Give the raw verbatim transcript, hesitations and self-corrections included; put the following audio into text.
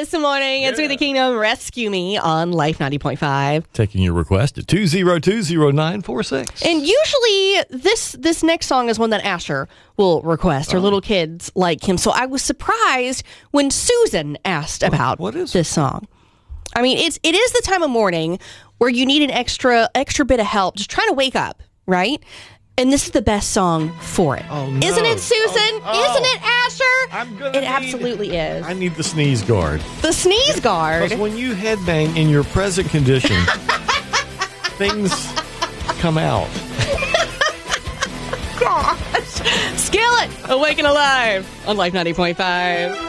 this morning. It's Yeah. With the Kingdom, Rescue Me on Life ninety point five. Taking your request at two zero two zero nine four six. And usually this this next song is one that Asher will request, or Oh. little kids like him. So I was surprised when Susan asked about what is this song. I mean, it's it is the time of morning where you need an extra extra bit of help, just trying to wake up, right? And this is the best song for it. Oh, no. Isn't it, Susan? Oh, oh. Isn't it, Asher? I'm gonna It need- absolutely is. I need the sneeze guard. The sneeze guard. Because when you headbang in your present condition, things come out. Gosh. Skillet, Awake and Alive on Life ninety point five.